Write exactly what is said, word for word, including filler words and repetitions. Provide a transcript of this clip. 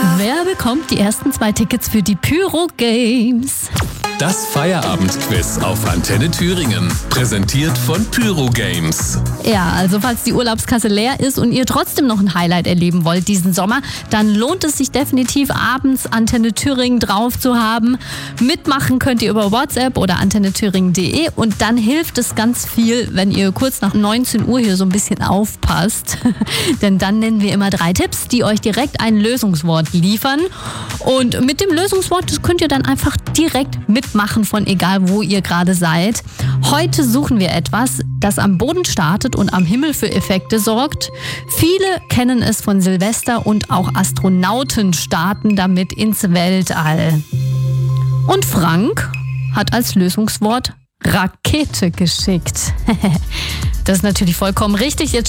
Wer bekommt die ersten zwei Tickets für die Pyro Games? Das Feierabendquiz auf Antenne Thüringen. Präsentiert von Pyro Games. Ja, also falls die Urlaubskasse leer ist und ihr trotzdem noch ein Highlight erleben wollt diesen Sommer, dann lohnt es sich definitiv, abends Antenne Thüringen drauf zu haben. Mitmachen könnt ihr über WhatsApp oder antenne thüringen punkt de und dann hilft es ganz viel, wenn ihr kurz nach neunzehn Uhr hier so ein bisschen aufpasst. Denn dann nennen wir immer drei Tipps, die euch direkt ein Lösungswort liefern. Und mit dem Lösungswort, das könnt ihr dann einfach direkt mitmachen, von egal wo ihr gerade seid. Heute suchen wir etwas, das am Boden startet und am Himmel für Effekte sorgt. Viele kennen es von Silvester und auch Astronauten starten damit ins Weltall. Und Frank hat als Lösungswort Rakete geschickt. Das ist natürlich vollkommen richtig. Jetzt